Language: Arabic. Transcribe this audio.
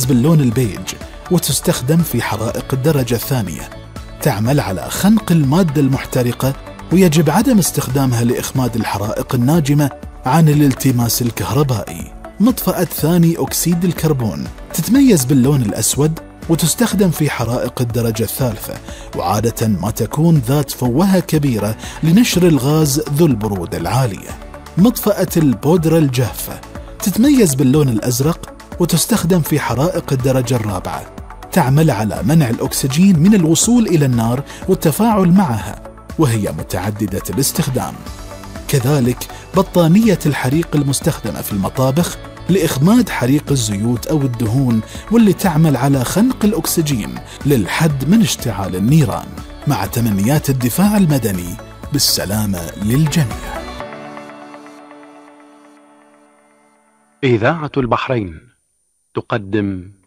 تتميز باللون البيج وتستخدم في حرائق الدرجة الثانية. تعمل على خنق المادة المحترقة، ويجب عدم استخدامها لإخماد الحرائق الناجمة عن الالتماس الكهربائي. مطفأة ثاني أكسيد الكربون تتميز باللون الأسود وتستخدم في حرائق الدرجة الثالثة، وعادة ما تكون ذات فوهة كبيرة لنشر الغاز ذو البرودة العالية. مطفأة البودرة الجافة تتميز باللون الأزرق وتستخدم في حرائق الدرجة الرابعة. تعمل على منع الأكسجين من الوصول إلى النار والتفاعل معها، وهي متعددة الاستخدام. كذلك بطانية الحريق المستخدمة في المطابخ لإخماد حريق الزيوت أو الدهون، واللي تعمل على خنق الأكسجين للحد من اشتعال النيران. مع تمنيات الدفاع المدني بالسلامة للجميع. إذاعة البحرين تقدم